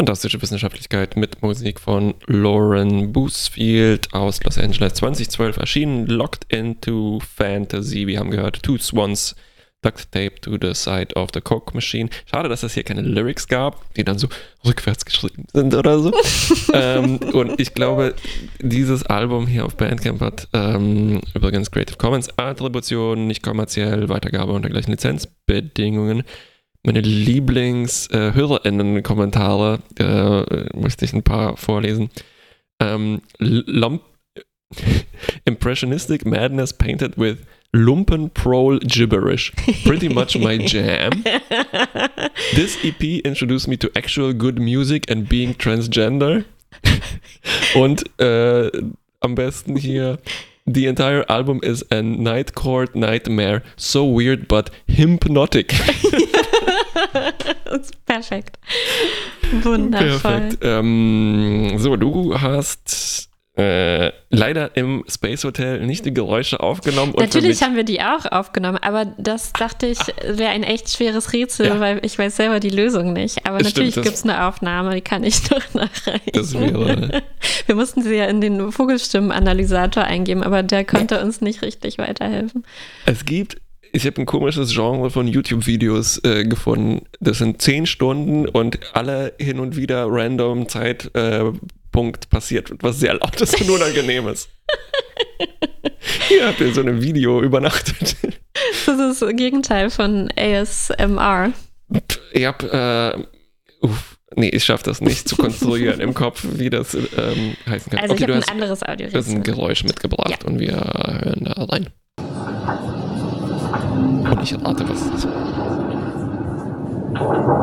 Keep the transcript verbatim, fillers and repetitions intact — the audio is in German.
Fantastische Wissenschaftlichkeit mit Musik von Lauren Bousfield aus Los Angeles, zwanzig zwölf erschienen, Locked into Fantasy. Wir haben gehört, Two Swans, Duct Tape to the Side of the Coke Machine. Schade, dass es hier keine Lyrics gab, die dann so rückwärts geschrieben sind oder so. ähm, und ich glaube, dieses Album hier auf Bandcamp hat ähm, übrigens Creative Commons Attribution, nicht kommerziell, Weitergabe unter gleichen Lizenzbedingungen. Meine Lieblings-HörerInnen-Kommentare, äh, musste ich ein paar vorlesen. Ähm, Lump- Impressionistic Madness painted with Lumpen-Prole gibberish. Pretty much my jam. This E P introduced me to actual good music and being transgender. Und äh, am besten hier, the entire album is a night court nightmare. So weird, but hypnotic. Das ist perfekt. Wundervoll. Perfekt. Ähm, so, du hast äh, leider im Space Hotel nicht die Geräusche aufgenommen. Und Natürlich haben wir die auch aufgenommen, aber das dachte ich, wäre ein echt schweres Rätsel, ja. weil ich weiß selber die Lösung nicht. Aber das natürlich gibt es eine Aufnahme, die kann ich noch nachreichen. Das wäre... Wir mussten sie ja in den Vogelstimmenanalysator eingeben, aber der konnte uns nicht richtig weiterhelfen. Es gibt... Ich habe ein komisches Genre von YouTube-Videos äh, gefunden. Das sind zehn Stunden und alle hin und wieder random Zeitpunkt äh, passiert, was sehr laut ist und unangenehm ist. Hier habt ihr so ein Video übernachtet. Das ist das Gegenteil von A S M R. Ich hab, äh, uff, nee, ich schaffe das nicht zu konstruieren im Kopf, wie das ähm, heißen kann. Also okay, ich habe ein hast, anderes Audio. Du hast ein Geräusch mitgebracht ja. und wir hören da rein. Und ich erwarte, was es ist.